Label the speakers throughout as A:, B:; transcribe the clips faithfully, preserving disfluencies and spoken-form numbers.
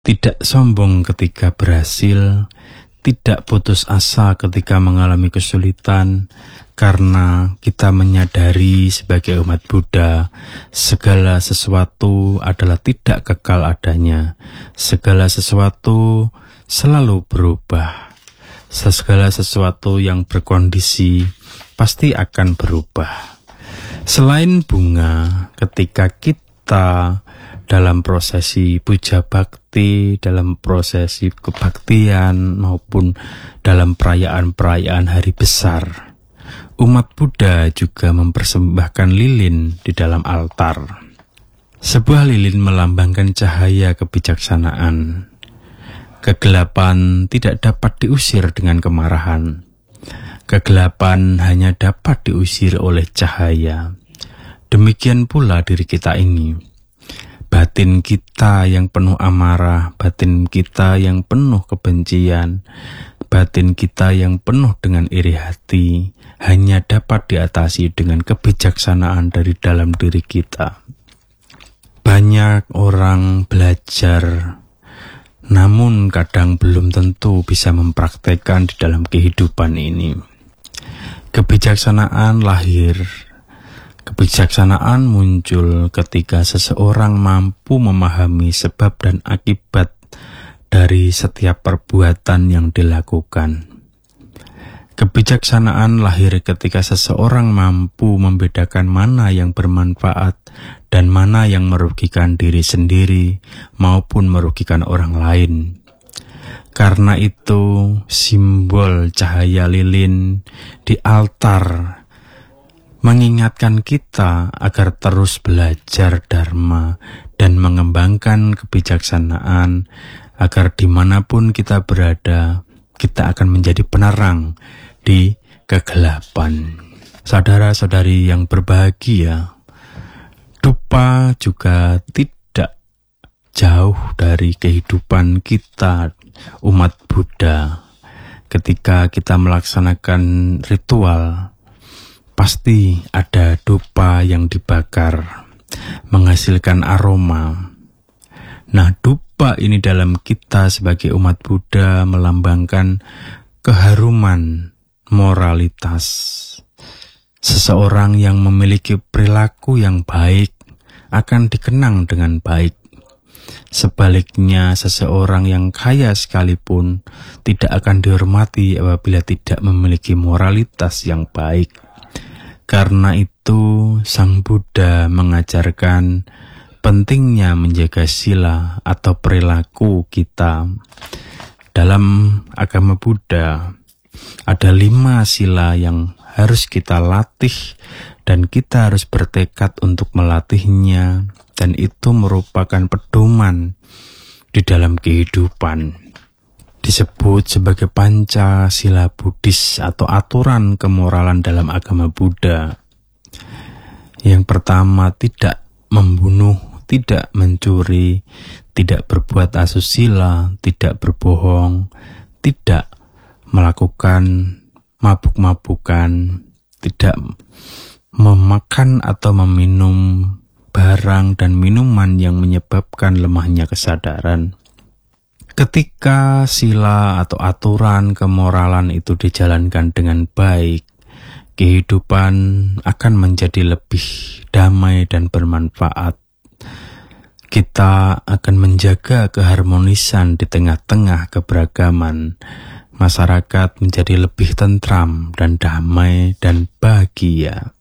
A: Tidak sombong ketika berhasil, tidak putus asa ketika mengalami kesulitan, karena kita menyadari sebagai umat Buddha, segala sesuatu adalah tidak kekal adanya. Segala sesuatu selalu berubah. Segala sesuatu yang berkondisi pasti akan berubah. Selain bunga, ketika kita dalam prosesi puja bakti, dalam prosesi kebaktian, maupun dalam perayaan-perayaan hari besar, umat Buddha juga mempersembahkan lilin di dalam altar. Sebuah lilin melambangkan cahaya kebijaksanaan. Kegelapan tidak dapat diusir dengan kemarahan. Kegelapan hanya dapat diusir oleh cahaya. Demikian pula diri kita ini. Batin kita yang penuh amarah, batin kita yang penuh kebencian, batin kita yang penuh dengan iri hati, hanya dapat diatasi dengan kebijaksanaan dari dalam diri kita. Banyak orang belajar, namun kadang belum tentu bisa mempraktekkan di dalam kehidupan ini. Kebijaksanaan lahir. Kebijaksanaan muncul ketika seseorang mampu memahami sebab dan akibat dari setiap perbuatan yang dilakukan. Kebijaksanaan lahir ketika seseorang mampu membedakan mana yang bermanfaat dan mana yang merugikan diri sendiri maupun merugikan orang lain. Karena itu, simbol cahaya lilin di altar mengingatkan kita agar terus belajar dharma dan mengembangkan kebijaksanaan, agar dimanapun kita berada, kita akan menjadi penerang di kegelapan. Saudara-saudari yang berbahagia, dupa juga tidak jauh dari kehidupan kita umat Buddha. Ketika kita melaksanakan ritual, pasti ada dupa yang dibakar, menghasilkan aroma. Nah, dupa ini dalam kita sebagai umat Buddha melambangkan keharuman moralitas. Seseorang yang memiliki perilaku yang baik akan dikenang dengan baik. Sebaliknya, seseorang yang kaya sekalipun tidak akan dihormati apabila tidak memiliki moralitas yang baik. Karena itu, Sang Buddha mengajarkan pentingnya menjaga sila atau perilaku kita. Dalam agama Buddha, ada lima sila yang harus kita latih dan kita harus bertekad untuk melatihnya, dan itu merupakan pedoman di dalam kehidupan. Disebut sebagai Pancasila Buddhis atau aturan kemoralan dalam agama Buddha. Yang pertama, tidak membunuh, tidak mencuri, tidak berbuat asusila, tidak berbohong, tidak melakukan mabuk-mabukan, tidak memakan atau meminum barang dan minuman yang menyebabkan lemahnya kesadaran. Ketika sila atau aturan kemoralan itu dijalankan dengan baik, kehidupan akan menjadi lebih damai dan bermanfaat. Kita akan menjaga keharmonisan di tengah-tengah keberagaman. Masyarakat menjadi lebih tentram dan damai dan bahagia.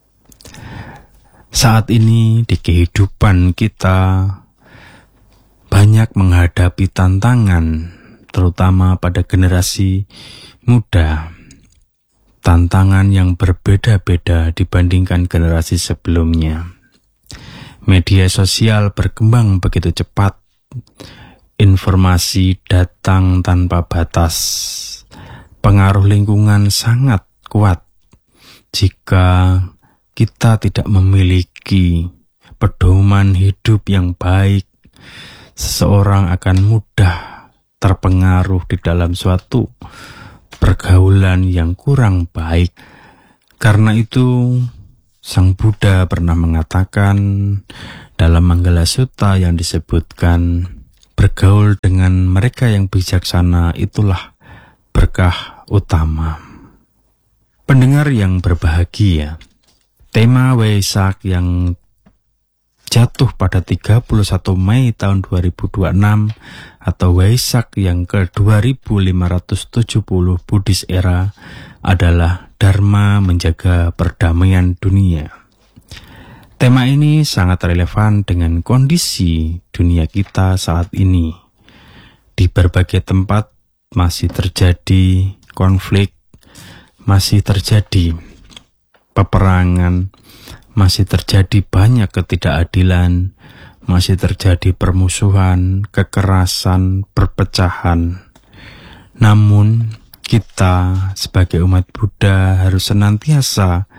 A: Saat ini di kehidupan kita banyak menghadapi tantangan, terutama pada generasi muda. Tantangan yang berbeda-beda dibandingkan generasi sebelumnya. Media sosial berkembang begitu cepat. Informasi datang tanpa batas. Pengaruh lingkungan sangat kuat. Jika kita tidak memiliki pedoman hidup yang baik, seseorang akan mudah terpengaruh di dalam suatu pergaulan yang kurang baik. Karena itu, Sang Buddha pernah mengatakan dalam Manggala Sutta yang disebutkan, Bergaul dengan mereka yang bijaksana itulah berkah utama. Pendengar yang berbahagia, tema Waisak yang jatuh pada tiga puluh satu Mei tahun dua ribu dua puluh enam atau Waisak yang ke dua ribu lima ratus tujuh puluh Buddhis era adalah Dharma menjaga perdamaian dunia. Tema ini sangat relevan dengan kondisi dunia kita saat ini. Di berbagai tempat masih terjadi konflik, masih terjadi peperangan, masih terjadi banyak ketidakadilan, masih terjadi permusuhan, kekerasan, perpecahan. Namun, kita sebagai umat Buddha harus senantiasa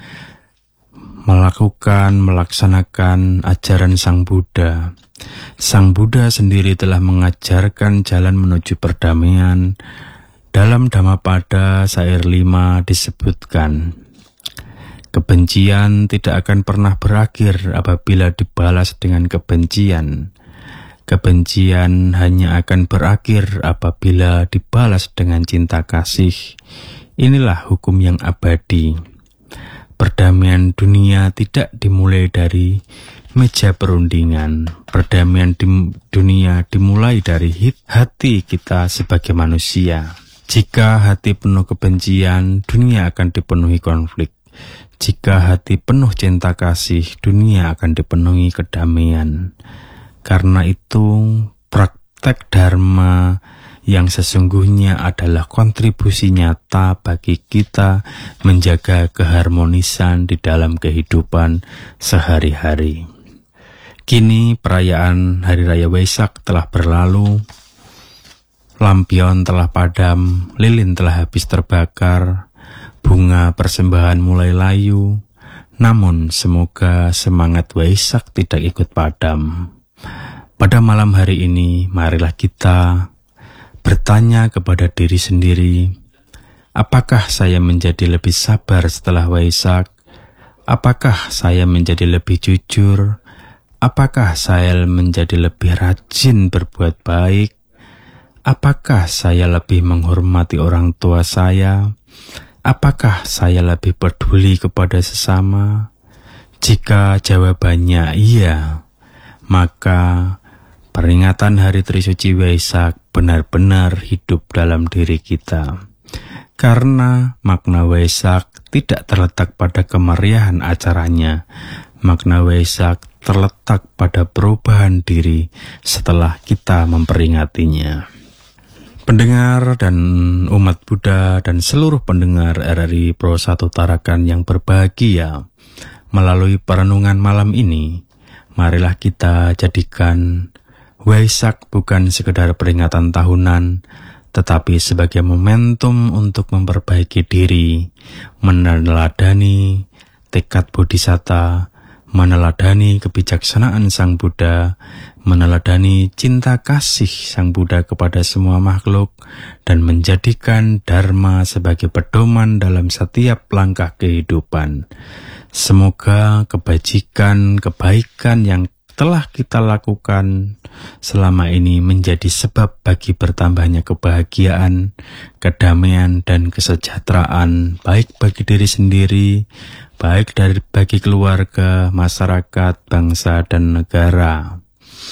A: melakukan, melaksanakan ajaran Sang Buddha. Sang Buddha sendiri telah mengajarkan jalan menuju perdamaian. Dalam Dhammapada Sair lima disebutkan, kebencian tidak akan pernah berakhir apabila dibalas dengan kebencian. Kebencian hanya akan berakhir apabila dibalas dengan cinta kasih. Inilah hukum yang abadi. Perdamaian dunia tidak dimulai dari meja perundingan. Perdamaian di dunia dimulai dari hati kita sebagai manusia. Jika hati penuh kebencian, dunia akan dipenuhi konflik. Jika hati penuh cinta kasih, dunia akan dipenuhi kedamaian. Karena itu, praktek Dharma yang sesungguhnya adalah kontribusi nyata bagi kita menjaga keharmonisan di dalam kehidupan sehari-hari. Kini perayaan Hari Raya Waisak telah berlalu, lampion telah padam, lilin telah habis terbakar, bunga persembahan mulai layu, namun semoga semangat Waisak tidak ikut padam. Pada malam hari ini, marilah kita bertanya kepada diri sendiri, apakah saya menjadi lebih sabar setelah Waisak? Apakah saya menjadi lebih jujur? Apakah saya menjadi lebih rajin berbuat baik? Apakah saya lebih menghormati orang tua saya? Apakah saya lebih peduli kepada sesama? Jika jawabannya iya, maka peringatan Hari Trisuci Waisak benar-benar hidup dalam diri kita. Karena makna Waisak tidak terletak pada kemeriahan acaranya. Makna Waisak terletak pada perubahan diri setelah kita memperingatinya. Pendengar dan umat Buddha dan seluruh pendengar R R I Pro satu Tarakan yang berbahagia, melalui perenungan malam ini, marilah kita jadikan Waisak bukan sekedar peringatan tahunan, tetapi sebagai momentum untuk memperbaiki diri, meneladani tekad bodhisatta, meneladani kebijaksanaan Sang Buddha, meneladani cinta kasih Sang Buddha kepada semua makhluk, dan menjadikan Dharma sebagai pedoman dalam setiap langkah kehidupan. Semoga kebajikan, kebaikan yang telah kita lakukan selama ini menjadi sebab bagi bertambahnya kebahagiaan, kedamaian, dan kesejahteraan, baik bagi diri sendiri, baik dari bagi keluarga, masyarakat, bangsa, dan negara.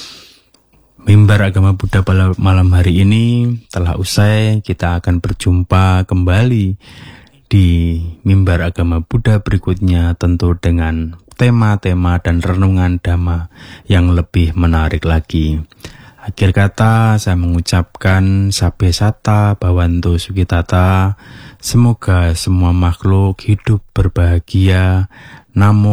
A: Mimbar Agama Buddha pada malam hari ini telah usai. Kita akan berjumpa kembali di Mimbar Agama Buddha berikutnya, tentu dengan tema-tema dan renungan Dhamma yang lebih menarik lagi. Akhir kata, saya mengucapkan Sabbe Satta Bhavantu Sukhitata. Semoga semua makhluk hidup berbahagia. Namo